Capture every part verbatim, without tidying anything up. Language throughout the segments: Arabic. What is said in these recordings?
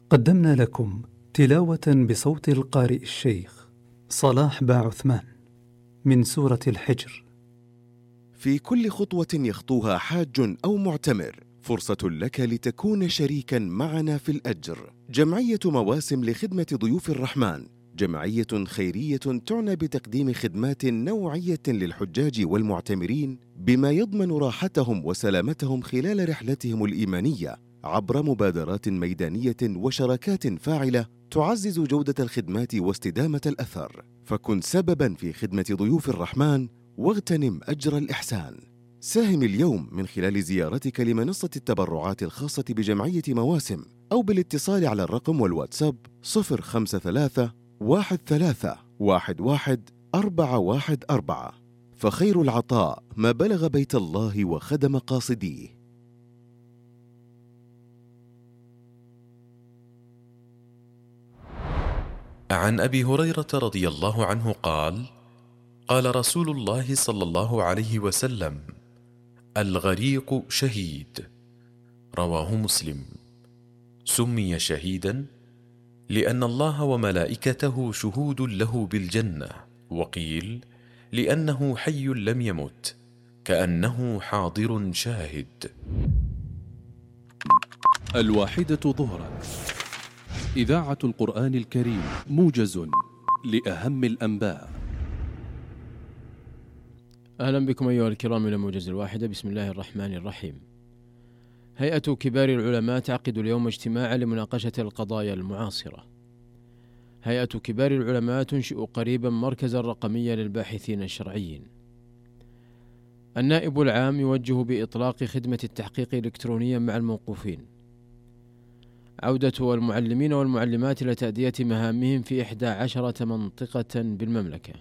قدمنا لكم تلاوة بصوت القارئ الشيخ صلاح باعثمان من سورة الحجر. في كل خطوة يخطوها حاج أو معتمر فرصة لك لتكون شريكا معنا في الأجر. جمعية مواسم لخدمة ضيوف الرحمن جمعية خيرية تعنى بتقديم خدمات نوعية للحجاج والمعتمرين بما يضمن راحتهم وسلامتهم خلال رحلتهم الإيمانية عبر مبادرات ميدانية وشراكات فاعلة تعزز جودة الخدمات واستدامة الأثر. فكن سبباً في خدمة ضيوف الرحمن واغتنم أجر الإحسان. ساهم اليوم من خلال زيارتك لمنصة التبرعات الخاصة بجمعية مواسم أو بالاتصال على الرقم والواتساب صفر خمسة ثلاثة واحد ثلاثة واحد واحد أربعة واحد أربعة، فخير العطاء ما بلغ بيت الله وخدم قاصديه. عن أبي هريرة رضي الله عنه قال: قال رسول الله صلى الله عليه وسلم: الغريق شهيد. رواه مسلم. سمي شهيدا لأن الله وملائكته شهود له بالجنة، وقيل لأنه حي لم يمت كأنه حاضر شاهد. الواحدة ظهرا، إذاعة القرآن الكريم، موجز لأهم الأنباء. أهلا بكم أيها الكرام إلى موجز الواحدة. بسم الله الرحمن الرحيم. هيئة كبار العلماء تعقد اليوم اجتماعا لمناقشة القضايا المعاصرة. هيئة كبار العلماء تنشئ قريبا مركزا رقميا للباحثين الشرعيين. النائب العام يوجه بإطلاق خدمة التحقيق إلكترونيا مع الموقوفين. عودة المعلمين والمعلمات إلى تأدية مهامهم في إحدى عشرة منطقة بالمملكة.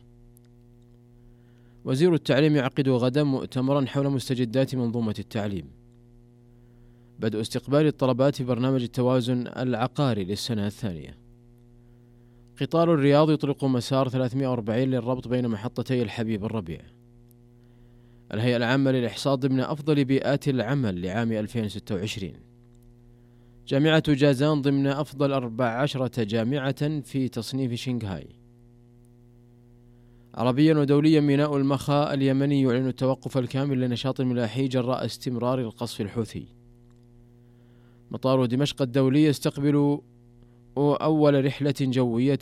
وزير التعليم يعقد غدا مؤتمرا حول مستجدات منظومة التعليم. بدء استقبال الطلبات في برنامج التوازن العقاري للسنة الثانية. قطار الرياض يطلق مسار ثلاثمائة وأربعين للربط بين محطتي الحبيب الربيع. الهيئة العامة للإحصاء ضمن أفضل بيئات العمل لعام ألفين وستة وعشرين. جامعة جازان ضمن أفضل أربع عشرة جامعة في تصنيف شنغهاي. عربيا ودوليا ميناء المخا اليمني يعلن التوقف الكامل لنشاط الملاحي جراء استمرار القصف الحوثي. مطار دمشق الدولي يستقبل أول رحلة جوية